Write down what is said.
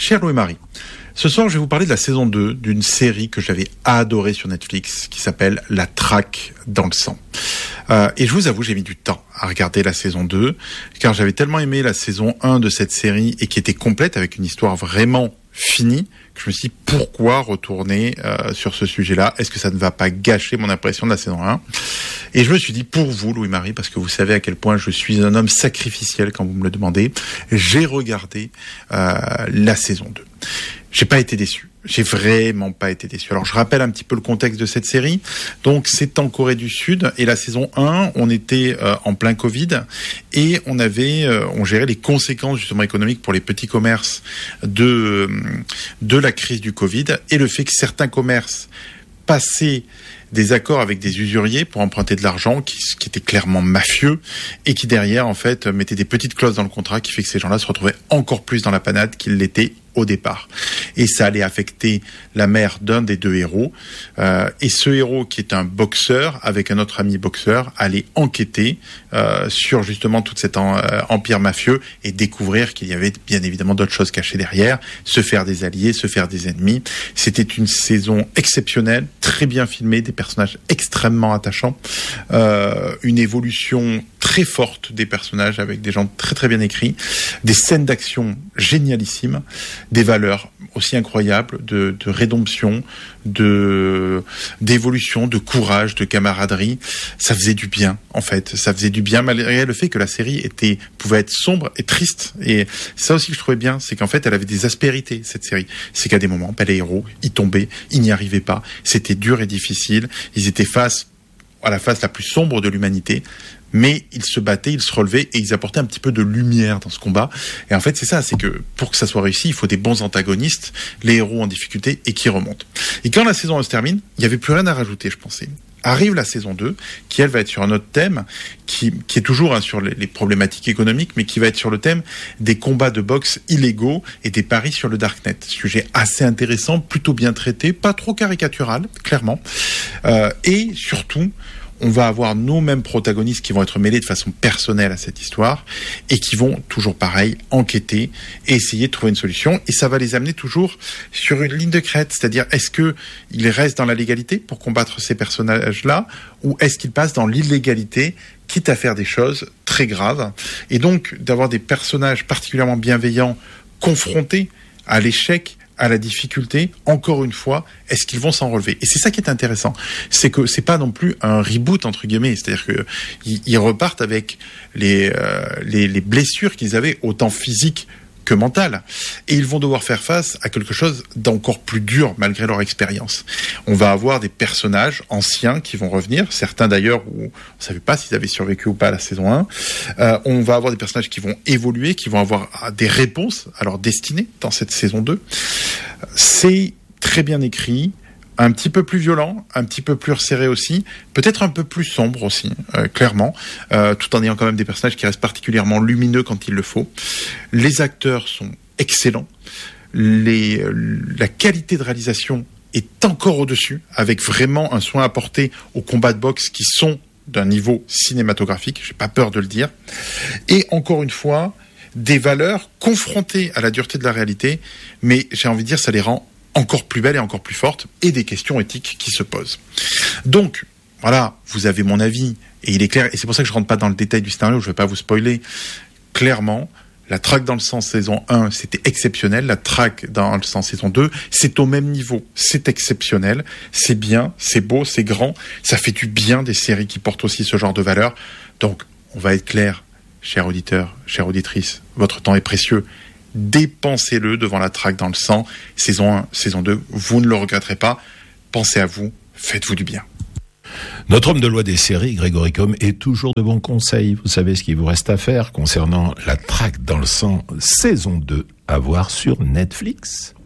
Cher Louis-Marie, ce soir je vais vous parler de la saison 2 d'une série que j'avais adorée sur Netflix qui s'appelle La Traque dans le sang. Et je vous avoue, j'ai mis du temps à regarder la saison 2 car j'avais tellement aimé la saison 1 de cette série et qui était complète avec une histoire vraiment finie que je me suis dit pourquoi retourner sur ce sujet-là. Est-ce que ça ne va pas gâcher mon impression de la saison 1? Et je me suis dit pour vous, Louis-Marie, parce que vous savez à quel point je suis un homme sacrificiel quand vous me le demandez, j'ai regardé la saison 2. J'ai pas été déçu. J'ai vraiment pas été déçu. Alors je rappelle un petit peu le contexte de cette série. Donc c'est en Corée du Sud et la saison 1, on était en plein Covid et on gérait les conséquences justement économiques pour les petits commerces de la crise du Covid et le fait que certains commerces passaient des accords avec des usuriers pour emprunter de l'argent qui étaient clairement mafieux et qui derrière en fait mettaient des petites clauses dans le contrat qui fait que ces gens-là se retrouvaient encore plus dans la panade qu'ils l'étaient au départ. Et ça allait affecter la mère d'un des deux héros. Et ce héros, qui est un boxeur, avec un autre ami boxeur, allait enquêter sur justement tout cet empire mafieux et découvrir qu'il y avait bien évidemment d'autres choses cachées derrière, se faire des alliés, se faire des ennemis. C'était une saison exceptionnelle, très bien filmée, des personnages extrêmement attachants, une évolution très forte des personnages avec des gens très très bien écrits, des scènes d'action génialissimes, des valeurs aussi incroyables de rédemption, d'évolution, de courage, de camaraderie. Ça faisait du bien en fait, ça faisait du bien malgré le fait que la série pouvait être sombre et triste. Et ça aussi que je trouvais bien, c'est qu'en fait elle avait des aspérités cette série. C'est qu'à des moments, les héros, ils tombaient, ils n'y arrivaient pas, c'était dur et difficile, ils étaient face à la face la plus sombre de l'humanité. Mais ils se battaient, ils se relevaient et ils apportaient un petit peu de lumière dans ce combat. Et en fait, c'est ça, c'est que pour que ça soit réussi, il faut des bons antagonistes, les héros en difficulté et qui remontent. Et quand la saison 1 se termine, il n'y avait plus rien à rajouter, je pensais. Arrive la saison 2, qui elle va être sur un autre thème, qui est toujours sur les problématiques économiques, mais qui va être sur le thème des combats de boxe illégaux et des paris sur le darknet. Sujet assez intéressant, plutôt bien traité, pas trop caricatural, clairement. Et surtout, on va avoir nos mêmes protagonistes qui vont être mêlés de façon personnelle à cette histoire et qui vont, toujours pareil, enquêter et essayer de trouver une solution. Et ça va les amener toujours sur une ligne de crête, c'est-à-dire est-ce qu'ils restent dans la légalité pour combattre ces personnages-là ou est-ce qu'ils passent dans l'illégalité, quitte à faire des choses très graves. Et donc, d'avoir des personnages particulièrement bienveillants confrontés à l'échec, à la difficulté, encore une fois, est-ce qu'ils vont s'en relever? Et c'est ça qui est intéressant, c'est que c'est pas non plus un reboot entre guillemets, c'est-à-dire que ils repartent avec les blessures qu'ils avaient autant physiques que mentales, et ils vont devoir faire face à quelque chose d'encore plus dur malgré leur expérience. On va avoir des personnages anciens qui vont revenir, certains d'ailleurs où on ne savait pas s'ils avaient survécu ou pas à la saison 1. On va avoir des personnages qui vont évoluer, qui vont avoir des réponses à leur destinée dans cette saison 2. C'est très bien écrit, un petit peu plus violent, un petit peu plus resserré aussi, peut-être un peu plus sombre aussi, clairement, tout en ayant quand même des personnages qui restent particulièrement lumineux quand il le faut. Les acteurs sont excellents, la qualité de réalisation est encore au-dessus, avec vraiment un soin apporté aux combats de boxe qui sont d'un niveau cinématographique, j'ai pas peur de le dire, et encore une fois, des valeurs confrontées à la dureté de la réalité, mais j'ai envie de dire, ça les rend encore plus belle et encore plus forte, et des questions éthiques qui se posent. Donc, voilà, vous avez mon avis, et il est clair, et c'est pour ça que je rentre pas dans le détail du scénario, je vais pas vous spoiler. Clairement, la Traque dans le sang saison 1, c'était exceptionnel, la Traque dans le sang saison 2, c'est au même niveau, c'est exceptionnel, c'est bien, c'est beau, c'est grand, ça fait du bien des séries qui portent aussi ce genre de valeurs. Donc, on va être clair, chers auditeurs, chères auditrices, votre temps est précieux. Dépensez-le devant la Traque dans le sang, saison 1, saison 2, vous ne le regretterez pas. Pensez à vous, faites-vous du bien. Notre homme de loi des séries, Grégory Combes, est toujours de bons conseils. Vous savez ce qu'il vous reste à faire concernant la Traque dans le sang, saison 2, à voir sur Netflix.